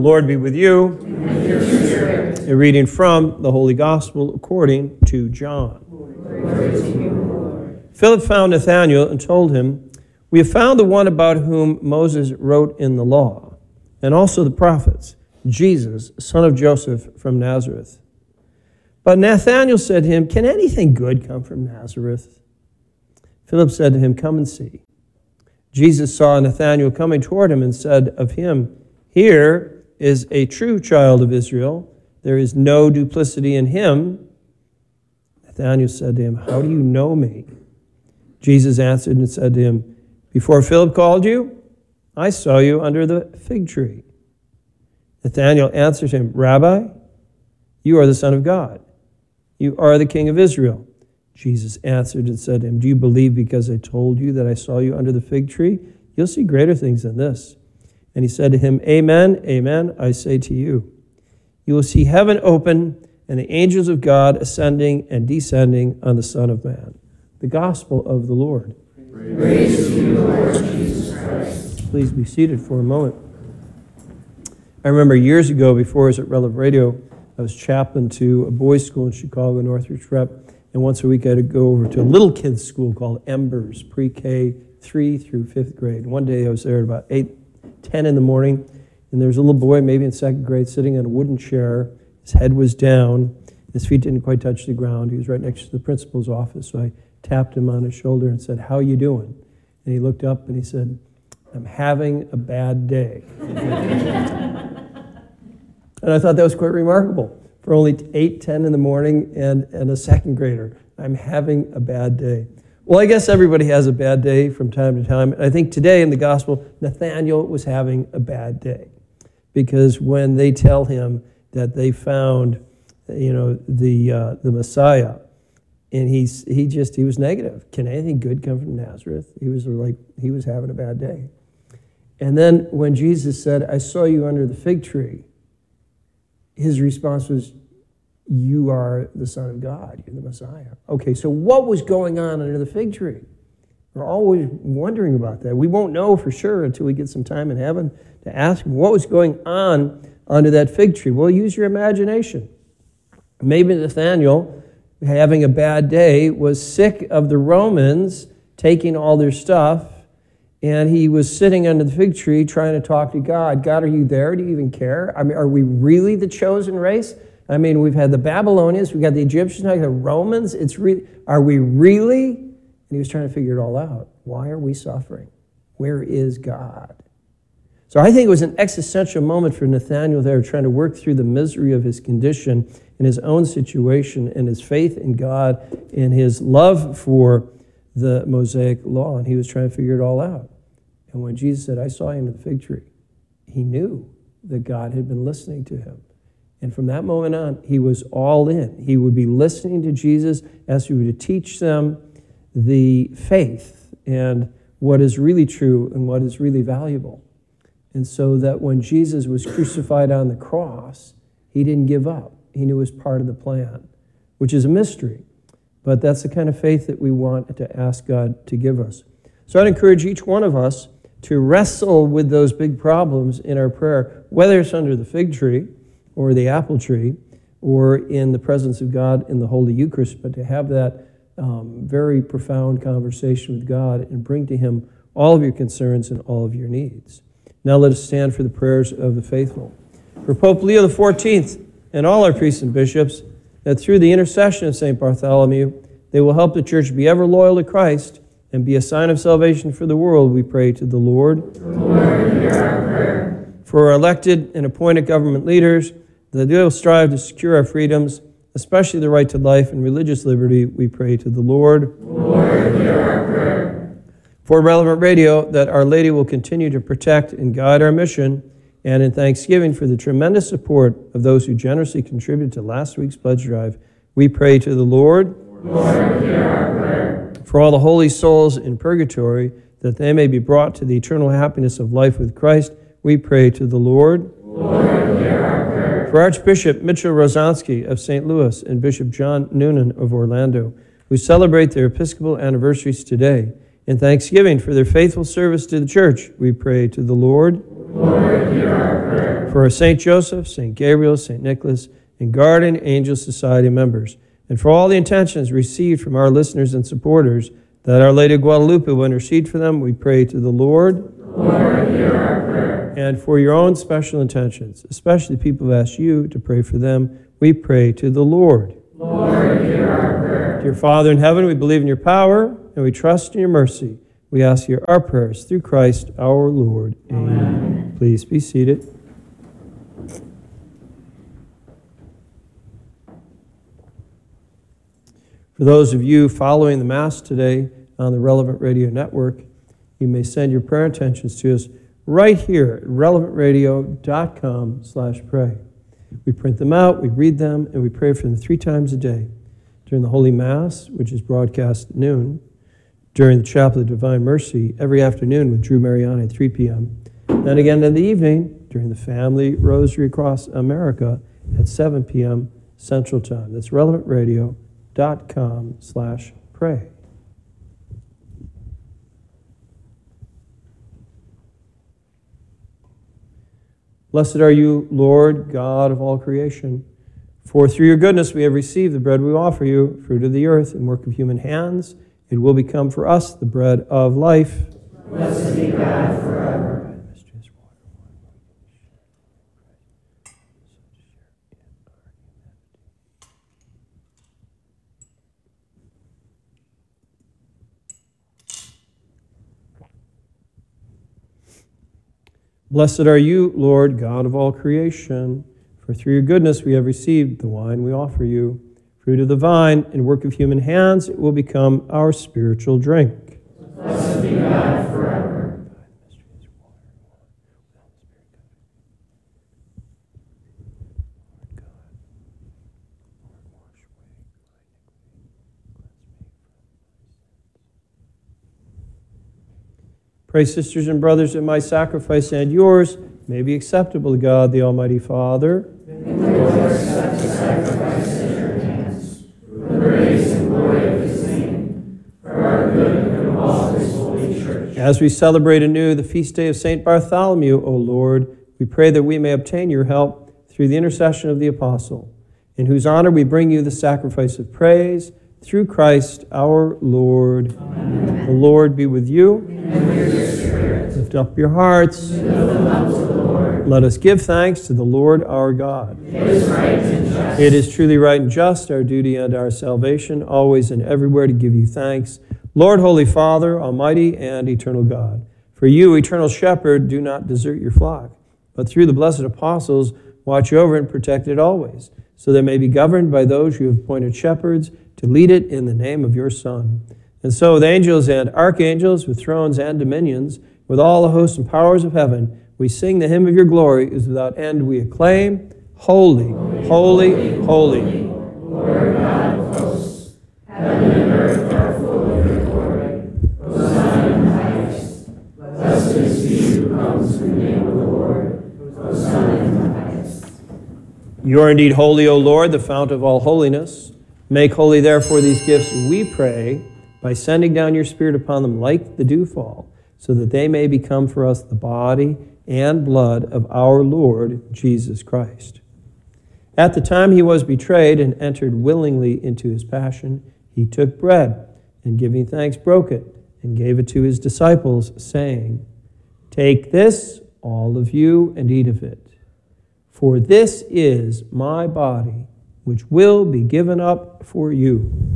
Lord be with you. And with your spirit. A reading from the Holy Gospel according to John. Glory to you, Lord. Philip found Nathanael and told him, "We have found the one about whom Moses wrote in the law, and also the prophets, Jesus, son of Joseph from Nazareth." But Nathanael said to him, "Can anything good come from Nazareth?" Philip said to him, "Come and see." Jesus saw Nathanael coming toward him and said of him, "Here is a true child of Israel. There is no duplicity in him." Nathanael said to him, "How do you know me?" Jesus answered and said to him, "Before Philip called you, I saw you under the fig tree." Nathanael answered him, "Rabbi, you are the Son of God. You are the King of Israel." Jesus answered and said to him, "Do you believe because I told you that I saw you under the fig tree? You'll see greater things than this." And he said to him, "Amen, amen, I say to you, you will see heaven open and the angels of God ascending and descending on the Son of Man." The Gospel of the Lord. Praise to you, Lord Jesus Christ. Please be seated for a moment. I remember years ago, before I was at Relevant Radio, I was chaplain to a boys' school in Chicago, Northridge Rep, and once a week I had to go over to a little kids' school called Embers, pre-K 3 through 5th grade. One day I was there at about 10 in the morning, and there was a little boy, maybe in 2nd grade, sitting on a wooden chair. His head was down. His feet didn't quite touch the ground. He was right next to the principal's office, so I tapped him on his shoulder and said, "How you doing?" And he looked up and he said, "I'm having a bad day." And I thought that was quite remarkable for only 8, 10 in the morning and a 2nd grader. I'm having a bad day. Well, I guess everybody has a bad day from time to time. And I think today in the gospel, Nathanael was having a bad day because when they tell him that they found, the Messiah, and he was negative. Can anything good come from Nazareth? He was having a bad day. And then when Jesus said, "I saw you under the fig tree," his response was, "You are the Son of God. You're the Messiah." Okay, so what was going on under the fig tree? We're always wondering about that. We won't know for sure until we get some time in heaven to ask him what was going on under that fig tree. Well, use your imagination. Maybe Nathanael, having a bad day, was sick of the Romans taking all their stuff, and he was sitting under the fig tree trying to talk to God. God, are you there? Do you even care? I mean, are we really the chosen race? I mean, we've had the Babylonians, we've got the Egyptians, the Romans. Are we really? And he was trying to figure it all out. Why are we suffering? Where is God? So I think it was an existential moment for Nathanael there, trying to work through the misery of his condition in his own situation and his faith in God and his love for the Mosaic law. And he was trying to figure it all out. And when Jesus said, "I saw you under the fig tree," he knew that God had been listening to him. And from that moment on, he was all in. He would be listening to Jesus as he would teach them the faith and what is really true and what is really valuable. And so that when Jesus was crucified on the cross, he didn't give up. He knew it was part of the plan, which is a mystery. But that's the kind of faith that we want to ask God to give us. So I'd encourage each one of us to wrestle with those big problems in our prayer, whether it's under the fig tree or the apple tree or in the presence of God in the Holy Eucharist, but to have that very profound conversation with God and bring to him all of your concerns and all of your needs. Now let us stand for the prayers of the faithful. For Pope Leo XIV and all our priests and bishops, that through the intercession of St. Bartholomew, they will help the Church be ever loyal to Christ and be a sign of salvation for the world, we pray to the Lord. The Lord, hear our prayer. For our elected and appointed government leaders, that they will strive to secure our freedoms, especially the right to life and religious liberty, we pray to the Lord. The Lord, hear our prayer. For Relevant Radio, that Our Lady will continue to protect and guide our mission, and in thanksgiving for the tremendous support of those who generously contributed to last week's pledge drive, we pray to the Lord. Lord, hear our prayer. For all the holy souls in purgatory, that they may be brought to the eternal happiness of life with Christ, we pray to the Lord. Lord, hear our prayer. For Archbishop Mitchell Rosansky of St. Louis and Bishop John Noonan of Orlando, who celebrate their Episcopal anniversaries today, in thanksgiving for their faithful service to the Church, we pray to the Lord. Lord, hear our prayer. For St. Joseph, St. Gabriel, St. Nicholas, and Guardian Angel Society members, and for all the intentions received from our listeners and supporters, that Our Lady of Guadalupe will intercede for them, we pray to the Lord. Lord, hear our prayer. And for your own special intentions, especially people who ask you to pray for them, we pray to the Lord. Lord, hear our prayer. Dear Father in heaven, we believe in your power, and we trust in your mercy. We ask you our prayers through Christ our Lord. Amen. Please be seated. For those of you following the Mass today on the Relevant Radio Network, you may send your prayer intentions to us right here at relevantradio.com/pray. We print them out, we read them, and we pray for them 3 times a day. During the Holy Mass, which is broadcast at noon, during the Chapel of Divine Mercy every afternoon with Drew Mariani at 3 p.m., then again in the evening during the Family Rosary Across America at 7 p.m. Central Time. That's relevantradio.com/pray. Blessed are you, Lord, God of all creation. For through your goodness we have received the bread we offer you, fruit of the earth and work of human hands. It will become for us the bread of life. Blessed be God forever. Blessed are you, Lord, God of all creation. For through your goodness we have received the wine we offer you. Fruit of the vine and work of human hands, it will become our spiritual drink. Blessed be God forever. Pray, sisters and brothers, that my sacrifice and yours may be acceptable to God, the Almighty Father. May the Lord accept the sacrifice at your hands, for the praise and glory of his name, for our good and of all his holy church. As we celebrate anew the feast day of St. Bartholomew, O Lord, we pray that we may obtain your help through the intercession of the apostle, in whose honor we bring you the sacrifice of praise, through Christ our Lord. Amen. The Lord be with you. And with your spirit. Lift up your hearts. Lift them up to the Lord. Let us give thanks to the Lord our God. It is right and just. It is truly right and just, our duty and our salvation, always and everywhere to give you thanks. Lord, Holy Father, Almighty and eternal God, for you, eternal shepherd, do not desert your flock, but through the blessed apostles watch over and protect it always, so that it may be governed by those you have appointed shepherds to lead it in the name of your Son. And so with angels and archangels, with thrones and dominions, with all the hosts and powers of heaven, we sing the hymn of your glory is without end. We acclaim, Holy, holy, holy. Lord God of hosts, heaven and earth are full of your glory. Hosanna in the highest. Blessed is he who comes in the name of the Lord. Hosanna in the highest. You are indeed holy, O Lord, the fount of all holiness. Make holy, therefore, these gifts, we pray, by sending down your Spirit upon them like the dewfall, so that they may become for us the body and blood of our Lord Jesus Christ. At the time he was betrayed and entered willingly into his passion, he took bread, and giving thanks broke it, and gave it to his disciples, saying, "Take this, all of you, and eat of it. For this is my body, which will be given up for you."